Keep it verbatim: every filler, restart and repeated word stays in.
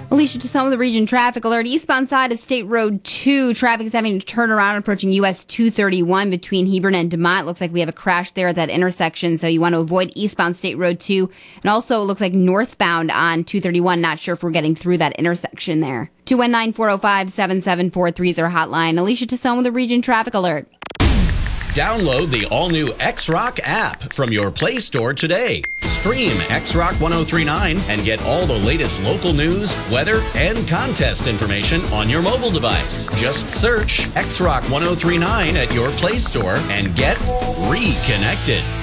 Alicia, to some of the region traffic alert. Eastbound side of State Road two. Traffic is having to turn around approaching U S two thirty-one between Hebron and DeMott. Looks like we have a crash there at that intersection, so you want to avoid eastbound State Road two. And also, it looks like northbound on two thirty-one. Not sure if we're getting through that intersection there. two one nine, four oh five, seven seven four three is our hotline. Alicia, to some of the region traffic alert. Download the all-new X-Rock app from your Play Store today. Stream X-Rock ten thirty-nine and get all the latest local news, weather, and contest information on your mobile device. Just search X-Rock ten thirty-nine at your Play Store and get reconnected.